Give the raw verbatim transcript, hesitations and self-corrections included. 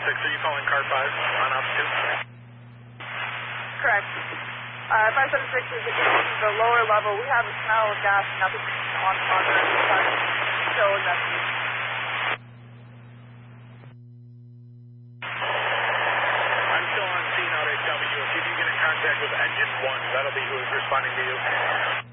six, are you calling car five on altitude? Correct. Uh, five seven six is the lower level. We have a smell of gas and nothing on the monitor. Still investigating. I'm still on scene out at W. If you can get in contact with engine one, that'll be who is responding to you.